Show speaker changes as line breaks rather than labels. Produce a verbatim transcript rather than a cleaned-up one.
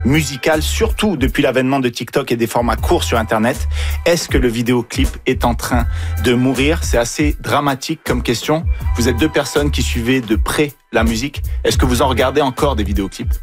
musicale, surtout depuis l'avènement de TikTok et des formats courts sur Internet. Est-ce que le vidéoclip est en train de mourir? C'est assez dramatique comme question. Vous êtes deux personnes qui suivez de près la musique. Est-ce que vous en regardez encore des vidéoclips?